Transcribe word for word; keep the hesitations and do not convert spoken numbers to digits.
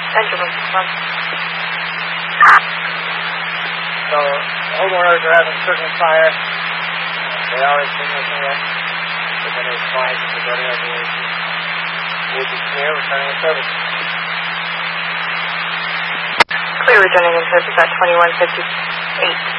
Central one six one. So, homeowners are having certain fire. They always bring us in there. But then they fly to the building of the A C. Would be clear, returning in service. Clear, returning in service at twenty-one fifty-eight.